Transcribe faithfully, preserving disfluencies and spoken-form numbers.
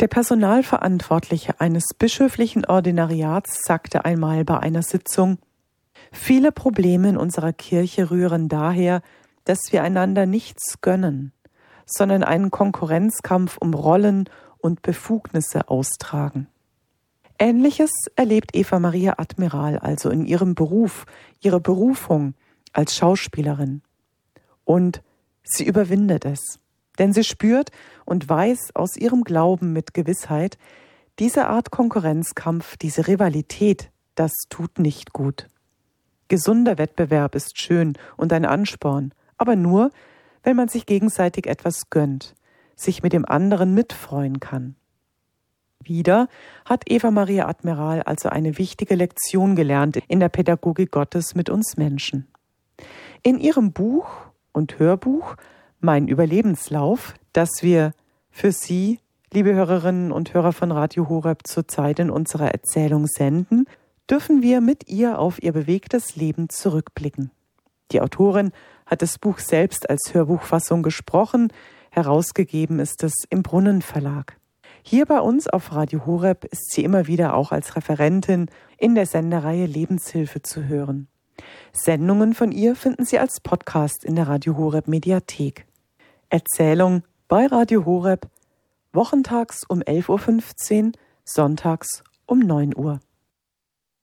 Der Personalverantwortliche eines bischöflichen Ordinariats sagte einmal bei einer Sitzung: Viele Probleme in unserer Kirche rühren daher, dass wir einander nichts gönnen, sondern einen Konkurrenzkampf um Rollen und Befugnisse austragen. Ähnliches erlebt Eva Maria Admiral also in ihrem Beruf, ihrer Berufung als Schauspielerin. Und sie überwindet es, denn sie spürt und weiß aus ihrem Glauben mit Gewissheit, diese Art Konkurrenzkampf, diese Rivalität, das tut nicht gut. Gesunder Wettbewerb ist schön und ein Ansporn, aber nur, wenn man sich gegenseitig etwas gönnt, sich mit dem anderen mitfreuen kann. Wieder hat Eva Maria Admiral also eine wichtige Lektion gelernt in der Pädagogik Gottes mit uns Menschen. In ihrem Buch und Hörbuch Mein Überlebenslauf, das wir für Sie, liebe Hörerinnen und Hörer von Radio Horeb, zurzeit in unserer Erzählung senden, dürfen wir mit ihr auf ihr bewegtes Leben zurückblicken. Die Autorin hat das Buch selbst als Hörbuchfassung gesprochen, herausgegeben ist es im Brunnen Verlag. Hier bei uns auf Radio Horeb ist sie immer wieder auch als Referentin in der Sendereihe Lebenshilfe zu hören. Sendungen von ihr finden Sie als Podcast in der Radio Horeb Mediathek. Erzählung bei Radio Horeb, wochentags um elf Uhr fünfzehn, sonntags um neun Uhr.